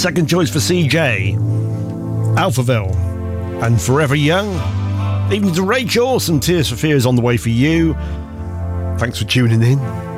Second choice for CJ, Alphaville, and Forever Young. Evening to Rachel, some Tears for Fears on the way for you. Thanks for tuning in.